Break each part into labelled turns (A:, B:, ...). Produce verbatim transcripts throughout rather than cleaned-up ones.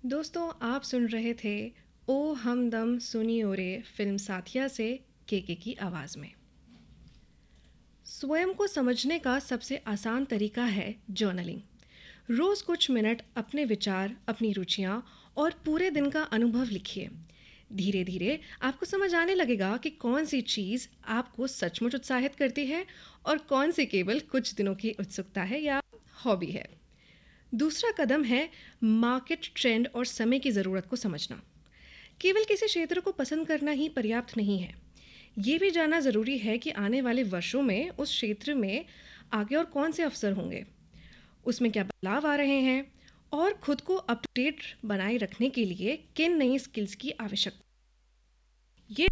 A: दोस्तों, आप सुन रहे थे ओ हमदम सुनी ओरे फिल्म साथिया से केके की आवाज़ में। स्वयं को समझने का सबसे आसान तरीका है जर्नलिंग। रोज़ कुछ मिनट अपने विचार, अपनी रुचियाँ और पूरे दिन का अनुभव लिखिए। धीरे धीरे आपको समझ आने लगेगा कि कौन सी चीज़ आपको सचमुच उत्साहित करती है और कौन सी केवल कुछ दिनों की उत्सुकता है या हॉबी है। दूसरा कदम है मार्केट ट्रेंड और समय की ज़रूरत को समझना। केवल किसी क्षेत्र को पसंद करना ही पर्याप्त नहीं है। ये भी जानना ज़रूरी है कि आने वाले वर्षों में उस क्षेत्र में आगे और कौन से अवसर होंगे, उसमें क्या बदलाव आ रहे हैं और खुद को अप टू डेट बनाए रखने के लिए किन नई स्किल्स की आवश्यकता। ये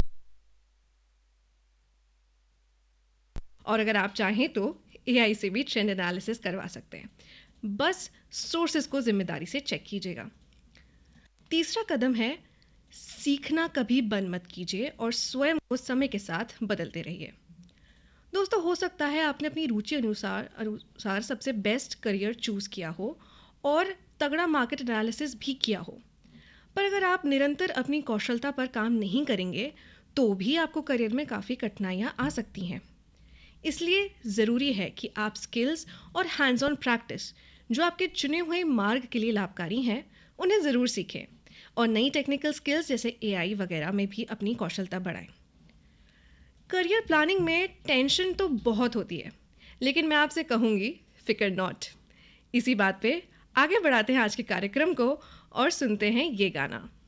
A: और अगर आप चाहें तो एआई से भी ट्रेंड एनालिसिस करवा सकते हैं। बस सोर्सेज को जिम्मेदारी से चेक कीजिएगा। तीसरा कदम है सीखना कभी बंद मत कीजिए और स्वयं को समय के साथ बदलते रहिए। दोस्तों, हो सकता है आपने अपनी रुचि अनुसार अनुसार सबसे बेस्ट करियर चूज़ किया हो और तगड़ा मार्केट एनालिसिस भी किया हो, पर अगर आप निरंतर अपनी कौशलता पर काम नहीं करेंगे तो भी आपको करियर में काफ़ी कठिनाइयाँ आ सकती हैं। इसलिए ज़रूरी है कि आप स्किल्स और हैंड्स ऑन प्रैक्टिस जो आपके चुने हुए मार्ग के लिए लाभकारी हैं उन्हें ज़रूर सीखें और नई टेक्निकल स्किल्स जैसे एआई वगैरह में भी अपनी कौशलता बढ़ाएं। करियर प्लानिंग में टेंशन तो बहुत होती है, लेकिन मैं आपसे कहूँगी फिकर नॉट। इसी बात पे आगे बढ़ाते हैं आज के कार्यक्रम को और सुनते हैं ये गाना।